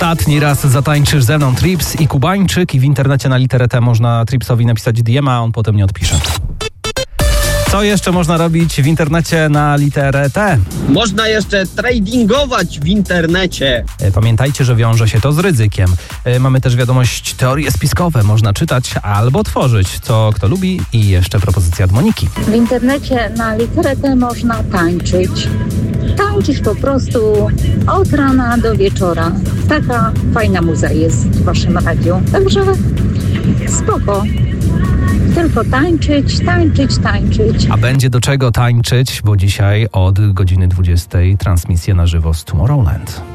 Ostatni raz zatańczysz ze mną, Trips i Kubańczyk, i w internecie na literę T można Tripsowi napisać DM-a, a on potem nie odpisze. Co jeszcze można robić w internecie na literę T? Można jeszcze tradingować w internecie. Pamiętajcie, że wiąże się to z ryzykiem. Mamy też wiadomość, teorie spiskowe można czytać albo tworzyć, co kto lubi, i jeszcze propozycja od Moniki. W internecie na literę T można tańczyć. Tańczysz po prostu od rana do wieczora. Taka fajna muza jest w waszym radiu. Także spoko. Tylko tańczyć. A będzie do czego tańczyć, bo dzisiaj od godziny 20 transmisja na żywo z Tomorrowland.